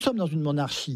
sommes dans une monarchie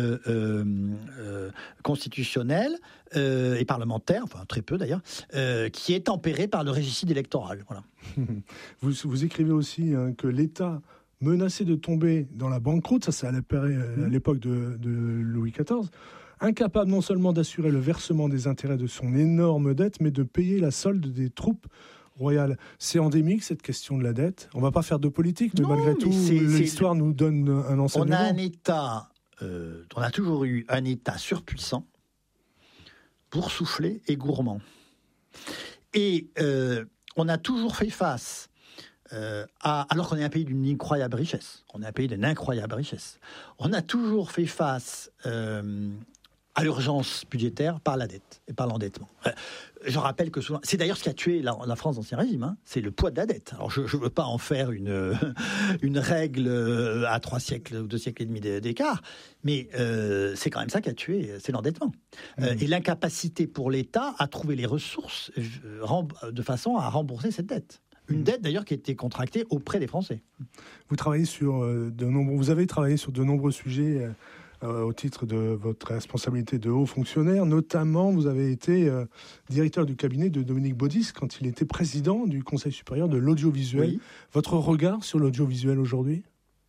constitutionnelle et parlementaire, enfin très peu d'ailleurs, qui est tempérée par le régicide électoral. Voilà. Vous écrivez aussi que l'État menacé de tomber dans la banqueroute, ça c'est à l'époque de Louis XIV, incapable non seulement d'assurer le versement des intérêts de son énorme dette, mais de payer la solde des troupes royales. C'est endémique cette question de la dette. On ne va pas faire de politique, mais malgré tout, l'histoire nous donne un enseignement. On a un État, on a toujours eu un État surpuissant, boursouflé et gourmand. Et on a toujours fait face alors qu'on est un pays d'une incroyable richesse. On est un pays d'une incroyable richesse. On a toujours fait face à l'urgence budgétaire par la dette et par l'endettement. Je rappelle que souvent, c'est d'ailleurs ce qui a tué la France d'Ancien Régime, hein, c'est le poids de la dette. Alors je ne veux pas en faire une règle à 3 siècles ou 2 siècles et demi d'écart, mais c'est quand même ça qui a tué, c'est l'endettement. Et l'incapacité pour l'État à trouver les ressources de façon à rembourser cette dette. Une dette d'ailleurs qui a été contractée auprès des Français. Vous avez travaillé sur de nombreux sujets au titre de votre responsabilité de haut fonctionnaire. Notamment, vous avez été directeur du cabinet de Dominique Baudis quand il était président du Conseil supérieur de l'audiovisuel. Oui. Votre regard sur l'audiovisuel aujourd'hui ?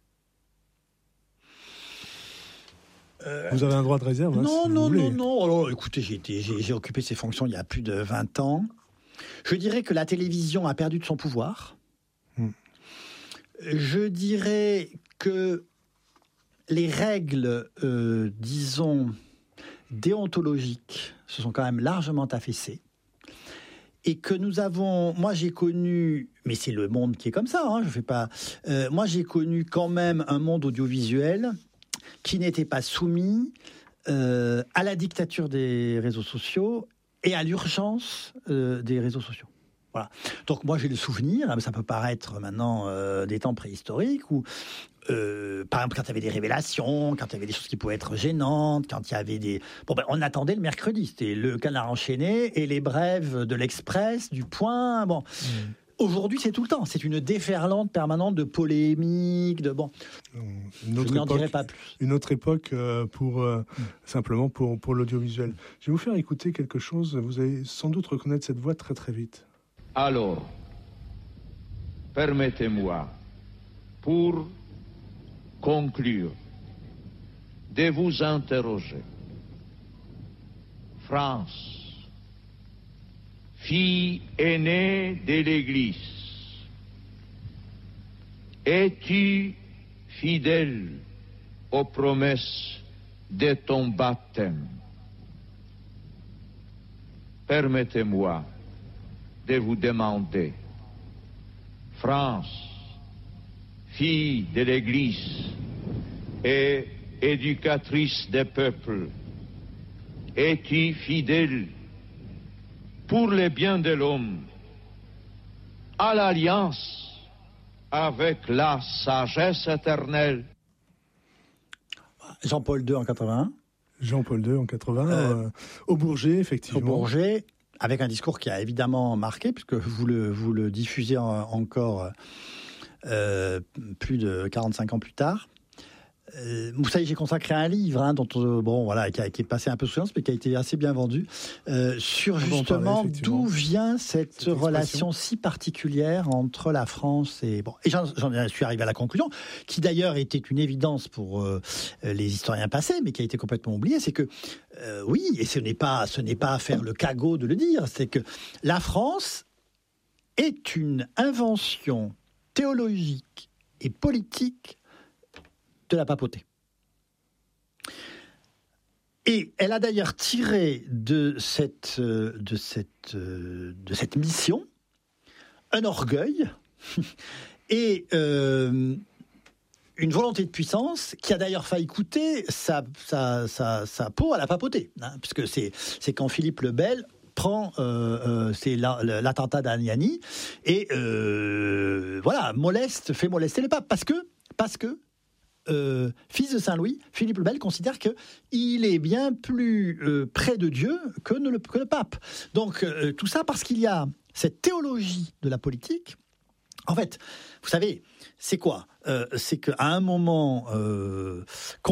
Vous avez un droit de réserve. Non. Alors, écoutez, j'ai occupé ces fonctions il y a plus de 20 ans. Je dirais que la télévision a perdu de son pouvoir. Je dirais que les règles, disons, déontologiques se sont quand même largement affaissées. Et que moi j'ai connu, mais c'est le monde qui est comme ça, hein, je fais pas. Moi j'ai connu quand même un monde audiovisuel qui n'était pas soumis à la dictature des réseaux sociaux et à l'urgence des réseaux sociaux. Voilà. Donc moi j'ai le souvenir, ça peut paraître maintenant des temps préhistoriques où, par exemple, quand il y avait des révélations, quand il y avait des choses qui pouvaient être gênantes, quand il y avait on attendait le mercredi, c'était le Canard enchaîné et les brèves de l'Express, du Point. Bon. Aujourd'hui, c'est tout le temps. C'est une déferlante permanente de polémiques, je n'en dirai pas plus. Une autre époque simplement pour l'audiovisuel. Je vais vous faire écouter quelque chose. Vous allez sans doute reconnaître cette voix très très vite. Alors, permettez-moi, pour conclure, de vous interroger. France, fille aînée de l'Église, es-tu fidèle aux promesses de ton baptême? Permettez-moi de vous demander, France, fille de l'Église et éducatrice des peuples, es-tu fidèle pour le bien de l'homme à l'alliance avec la sagesse éternelle? Jean-Paul II en 81. Jean-Paul II en 80, au Bourget, effectivement. Au Bourget, avec un discours qui a évidemment marqué, puisque vous le diffusez encore plus de 45 ans plus tard. Vous savez, j'ai consacré un livre qui est passé un peu sous silence, mais qui a été assez bien vendu, sur justement d'où vient cette relation si particulière entre la France et... Et j'en suis arrivé à la conclusion, qui d'ailleurs était une évidence pour les historiens passés, mais qui a été complètement oubliée, c'est que, oui, et ce n'est pas à faire le cagot de le dire, c'est que la France est une invention théologique et politique de la papauté. Et elle a d'ailleurs tiré de cette mission un orgueil et une volonté de puissance qui a d'ailleurs failli coûter sa peau à la papauté, hein, puisque c'est quand Philippe le Bel c'est l'attentat d'Aniani et fait molester le pape parce que fils de Saint-Louis, Philippe le Bel considère qu'il est bien plus près de Dieu que le pape. Donc tout ça parce qu'il y a cette théologie de la politique En fait, vous savez, c'est quoi ? C'est qu'à un moment,